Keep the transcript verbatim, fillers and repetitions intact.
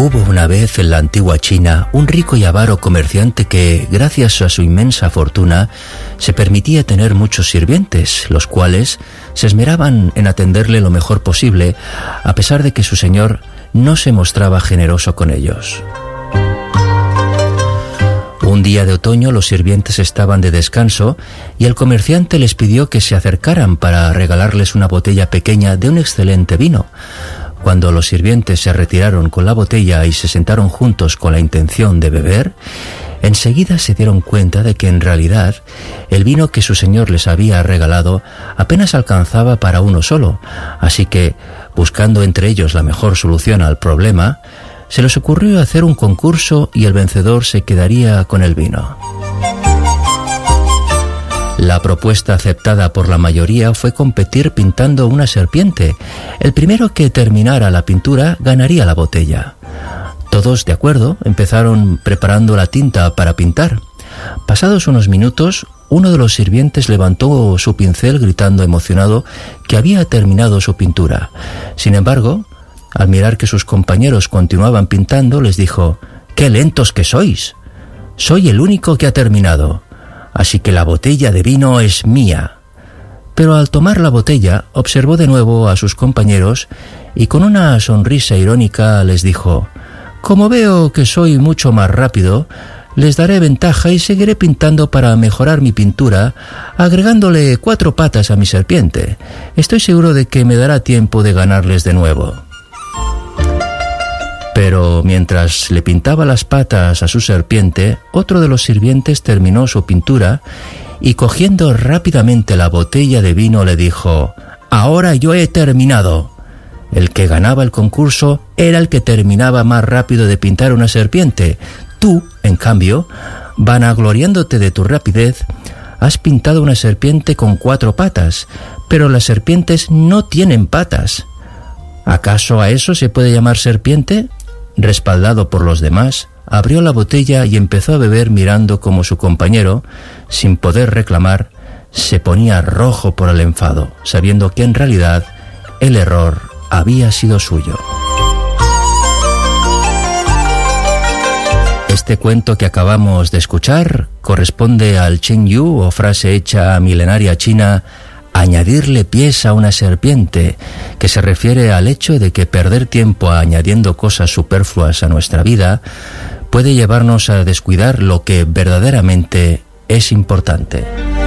Hubo una vez en la antigua China un rico y avaro comerciante que, gracias a su inmensa fortuna, se permitía tener muchos sirvientes, los cuales se esmeraban en atenderle lo mejor posible, a pesar de que su señor no se mostraba generoso con ellos. Un día de otoño los sirvientes estaban de descanso y el comerciante les pidió que se acercaran para regalarles una botella pequeña de un excelente vino. Cuando los sirvientes se retiraron con la botella y se sentaron juntos con la intención de beber, enseguida se dieron cuenta de que en realidad el vino que su señor les había regalado apenas alcanzaba para uno solo, así que, buscando entre ellos la mejor solución al problema, se les ocurrió hacer un concurso y el vencedor se quedaría con el vino. La propuesta aceptada por la mayoría fue competir pintando una serpiente. El primero que terminara la pintura ganaría la botella. Todos, de acuerdo, empezaron preparando la tinta para pintar. Pasados unos minutos, uno de los sirvientes levantó su pincel gritando emocionado que había terminado su pintura. Sin embargo, al mirar que sus compañeros continuaban pintando, les dijo: «¡Qué lentos que sois! Soy el único que ha terminado. Así que la botella de vino es mía». Pero al tomar la botella, observó de nuevo a sus compañeros y con una sonrisa irónica les dijo: «Como veo que soy mucho más rápido, les daré ventaja y seguiré pintando para mejorar mi pintura, agregándole cuatro patas a mi serpiente. Estoy seguro de que me dará tiempo de ganarles de nuevo». Pero mientras le pintaba las patas a su serpiente, otro de los sirvientes terminó su pintura y, cogiendo rápidamente la botella de vino, le dijo: «Ahora yo he terminado». El que ganaba el concurso era el que terminaba más rápido de pintar una serpiente. Tú, en cambio, vanagloriándote de tu rapidez, has pintado una serpiente con cuatro patas, pero las serpientes no tienen patas. ¿Acaso a eso se puede llamar serpiente? Respaldado por los demás, abrió la botella y empezó a beber mirando cómo su compañero, sin poder reclamar, se ponía rojo por el enfado, sabiendo que en realidad el error había sido suyo. Este cuento que acabamos de escuchar corresponde al Chen Yu, o frase hecha milenaria china: añadirle pies a una serpiente, que se refiere al hecho de que perder tiempo añadiendo cosas superfluas a nuestra vida puede llevarnos a descuidar lo que verdaderamente es importante.